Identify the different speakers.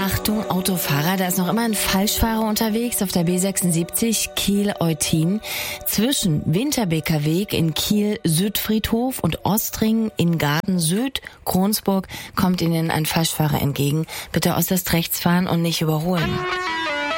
Speaker 1: Achtung, Autofahrer, da ist noch immer ein Falschfahrer unterwegs auf der B76 Kiel-Eutin. Zwischen Winterbeker Weg in Kiel-Südfriedhof und Ostringen in Garten Süd, Kronsburg, kommt Ihnen ein Falschfahrer entgegen. Bitte äußerst rechts fahren und nicht überholen.